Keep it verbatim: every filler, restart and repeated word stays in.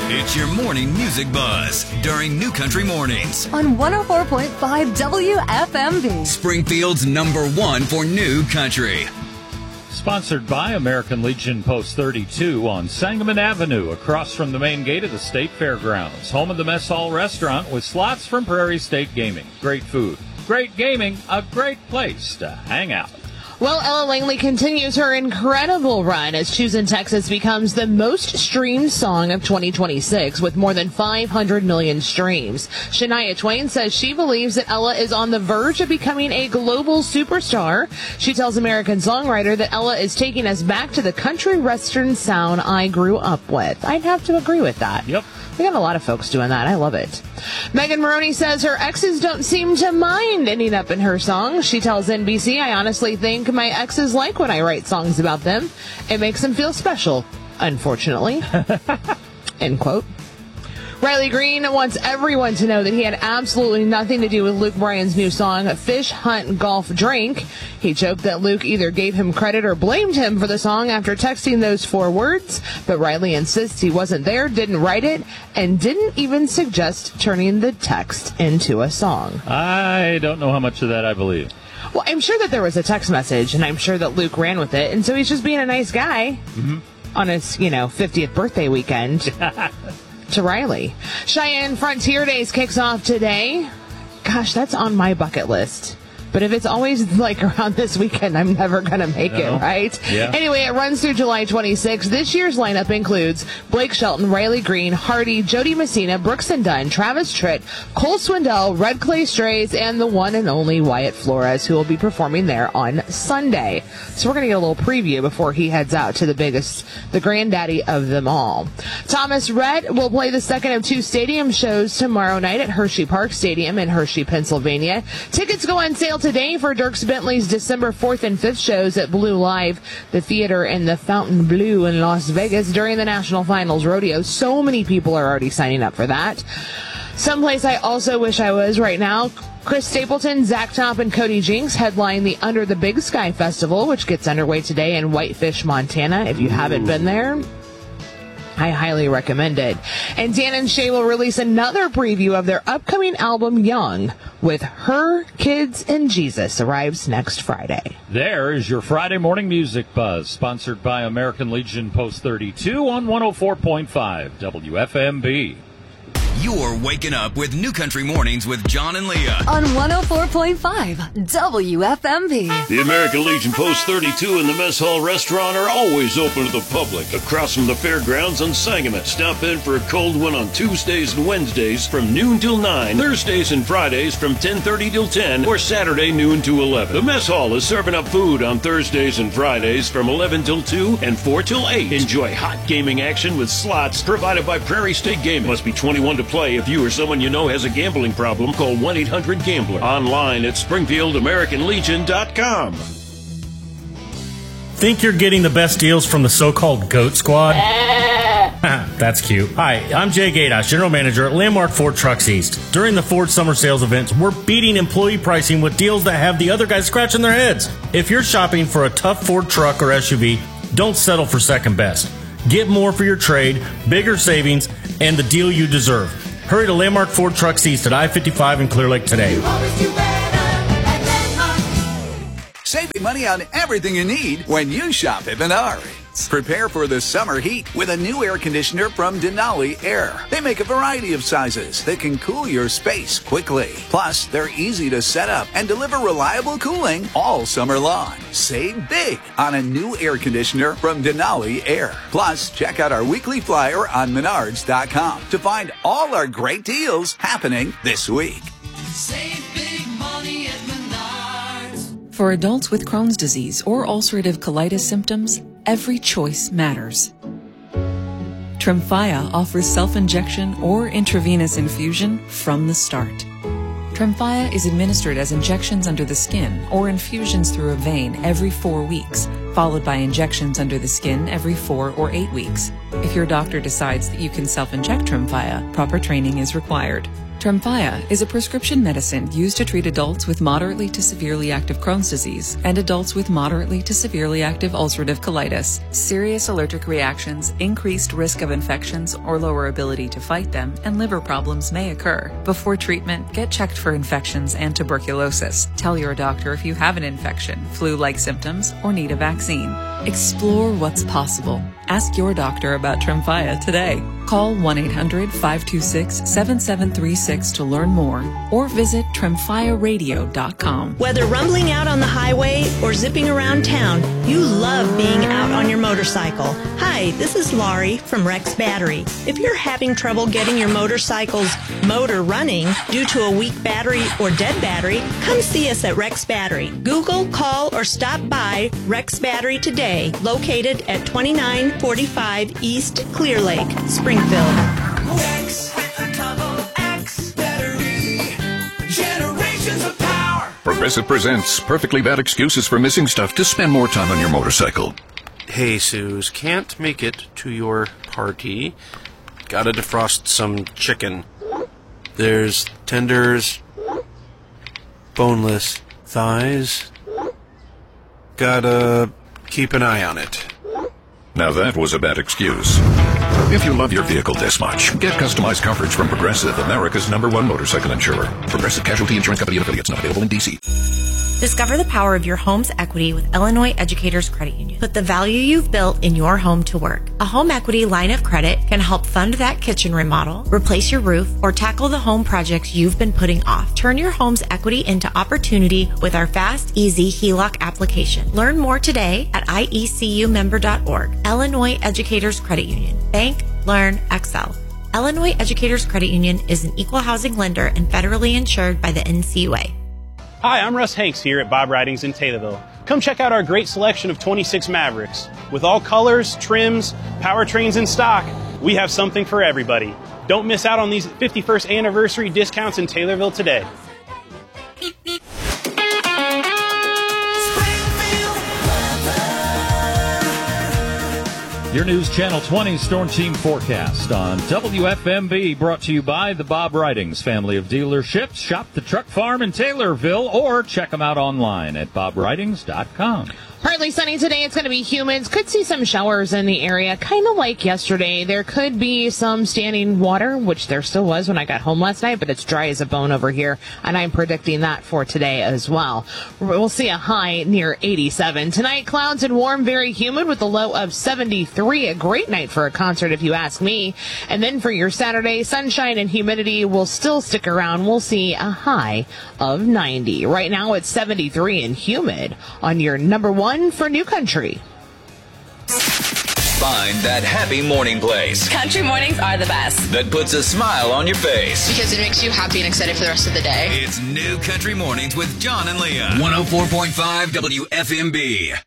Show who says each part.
Speaker 1: It's your morning music buzz during New Country Mornings
Speaker 2: on one oh four point five W F M V.
Speaker 1: Springfield's number one for New Country.
Speaker 3: Sponsored by American Legion Post thirty-two on Sangamon Avenue, across from the main gate of the State Fairgrounds. Home of the Mess Hall Restaurant with slots from Prairie State Gaming. Great food, great gaming, a great place to hang out.
Speaker 4: Well, Ella Langley continues her incredible run as Choosing Texas becomes the most streamed song of twenty twenty-six with more than five hundred million streams. Shania Twain says she believes that Ella is on the verge of becoming a global superstar. She tells American Songwriter that Ella is taking us back to the country western sound I grew up with. I'd have to agree with that.
Speaker 3: Yep.
Speaker 4: We got a lot of folks doing that. I love it. Megan Maroney says her exes don't seem to mind ending up in her songs. She tells N B C, I honestly think my exes like when I write songs about them. It makes them feel special, unfortunately. End quote. Riley Green wants everyone to know that he had absolutely nothing to do with Luke Bryan's new song, Fish, Hunt, Golf, Drink. He joked that Luke either gave him credit or blamed him for the song after texting those four words, but Riley insists he wasn't there, didn't write it, and didn't even suggest turning the text into a song.
Speaker 3: I don't know how much of that I believe.
Speaker 4: Well, I'm sure that there was a text message, and I'm sure that Luke ran with it, and so he's just being a nice guy mm-hmm. on his, you know, fiftieth birthday weekend. To Riley. Cheyenne Frontier Days kicks off today. Gosh, that's on my bucket list. But if it's always like around this weekend, I'm never going to make no. it, right?
Speaker 3: Yeah.
Speaker 4: Anyway, it runs through July twenty-sixth. This year's lineup includes Blake Shelton, Riley Green, Hardy, Jody Messina, Brooks and Dunn, Travis Tritt, Cole Swindell, Red Clay Strays, and the one and only Wyatt Flores, who will be performing there on Sunday. So we're going to get a little preview before he heads out to the biggest, the granddaddy of them all. Thomas Rhett will play the second of two stadium shows tomorrow night at Hershey Park Stadium in Hershey, Pennsylvania. Tickets go on sale today for Dierks Bentley's December fourth and fifth shows at Blue Live, the theater in the Fountain Blue in Las Vegas during the National Finals Rodeo. So many people are already signing up for that. Someplace I also wish I was right now, Chris Stapleton, Zach Top, and Cody Jinks headline the Under the Big Sky Festival, which gets underway today in Whitefish, Montana. If you Ooh. haven't been there, I highly recommend it. And Dan and Shay will release another preview of their upcoming album, Young, with Her, Kids, and Jesus arrives next Friday.
Speaker 3: There is your Friday morning music buzz, sponsored by American Legion Post thirty-two on one oh four point five W F M B.
Speaker 1: You're waking up with New Country Mornings with John and Leah
Speaker 2: on one oh four point five W F M V.
Speaker 5: The American Legion Post thirty-two and the Mess Hall Restaurant are always open to the public across from the fairgrounds on Sangamon. Stop in for a cold one on Tuesdays and Wednesdays from noon till nine, Thursdays and Fridays from ten thirty till ten, or Saturday noon to eleven. The Mess Hall is serving up food on Thursdays and Fridays from eleven till two and four till eight. Enjoy hot gaming action with slots provided by Prairie State Gaming. Must be twenty-one to play. If you or someone you know has a gambling problem, call one eight hundred gambler. Online at springfield american legion dot com.
Speaker 6: Think you're getting the best deals from the so-called GOAT Squad? That's cute. Hi, I'm Jay Gaidosh, General Manager at Landmark Ford Trucks East. During the Ford Summer Sales events, we're beating employee pricing with deals that have the other guys scratching their heads. If you're shopping for a tough Ford truck or S U V, don't settle for second best. Get more for your trade, bigger savings, and the deal you deserve. Hurry to Landmark Ford Trucks East at I fifty-five in Clear Lake today.
Speaker 7: Saving money on everything you need when you shop at Menards. Prepare for the summer heat with a new air conditioner from Denali Air. They make a variety of sizes that can cool your space quickly. Plus, they're easy to set up and deliver reliable cooling all summer long. Save big on a new air conditioner from Denali Air. Plus, check out our weekly flyer on menards dot com to find all our great deals happening this week.
Speaker 8: Save big money at Menards.
Speaker 9: For adults with Crohn's disease or ulcerative colitis symptoms, every choice matters. Tremfya offers self-injection or intravenous infusion from the start. Tremfya is administered as injections under the skin or infusions through a vein every four weeks, followed by injections under the skin every four or eight weeks. If your doctor decides that you can self-inject Tremfya, proper training is required. Tremfya is a prescription medicine used to treat adults with moderately to severely active Crohn's disease and adults with moderately to severely active ulcerative colitis. Serious allergic reactions, increased risk of infections or lower ability to fight them, and liver problems may occur. Before treatment, get checked for infections and tuberculosis. Tell your doctor if you have an infection, flu-like symptoms, or need a vaccine. Explore what's possible. Ask your doctor about Tremfya today. Call one eight hundred five two six seven seven three six to learn more or visit tremfya radio dot com.
Speaker 10: Whether rumbling out on the highway or zipping around town, you love being out on your motorcycle. Hi, this is Laurie from Rex Battery. If you're having trouble getting your motorcycle's motor running due to a weak battery or dead battery, come see us at Rex Battery. Google, call, or stop by Rex Battery today, located at twenty-nine forty-five East Clear Lake, Springfield.
Speaker 8: Rex with a double X battery. Generations of power.
Speaker 11: Progressive presents Perfectly Bad Excuses for Missing Stuff to Spend More Time on Your Motorcycle.
Speaker 12: Hey, Suze, can't make it to your party. Gotta defrost some chicken. There's tenders, boneless thighs. Gotta keep an eye on it.
Speaker 11: Now that was a bad excuse. If you love your vehicle this much, get customized coverage from Progressive, America's number one motorcycle insurer. Progressive Casualty Insurance Company and affiliates, not available in D C.
Speaker 13: Discover the power of your home's equity with Illinois Educators Credit Union. Put the value you've built in your home to work. A home equity line of credit can help fund that kitchen remodel, replace your roof, or tackle the home projects you've been putting off. Turn your home's equity into opportunity with our fast, easy H E L O C application. Learn more today at I E C U member dot org. Illinois Educators Credit Union. Bank, learn, excel. Illinois Educators Credit Union is an equal housing lender and federally insured by the N C U A.
Speaker 14: Hi, I'm Russ Hanks here at Bob Ridings in Taylorville. Come check out our great selection of twenty-six Mavericks. With all colors, trims, powertrains in stock, we have something for everybody. Don't miss out on these fifty-first anniversary discounts in Taylorville today.
Speaker 3: Your News Channel twenty Storm Team forecast on W F M V, brought to you by the Bob Ridings family of dealerships. Shop the truck farm in Taylorville or check them out online at bob ridings dot com.
Speaker 4: Partly sunny today. It's going to be humid. Could see some showers in the area, kind of like yesterday. There could be some standing water, which there still was when I got home last night, but it's dry as a bone over here, and I'm predicting that for today as well. We'll see a high near eighty-seven. Tonight, clouds and warm, very humid with a low of seventy-three. A great night for a concert, if you ask me. And then for your Saturday, sunshine and humidity will still stick around. We'll see a high of ninety. Right now, it's seventy-three and humid on your number one for New Country.
Speaker 1: Find that happy morning place
Speaker 15: Country mornings are the best.
Speaker 1: that puts a smile on your face.
Speaker 15: Because it makes you happy and excited for the rest of the day.
Speaker 1: It's New Country Mornings with John and Leah. one oh four point five W F M B.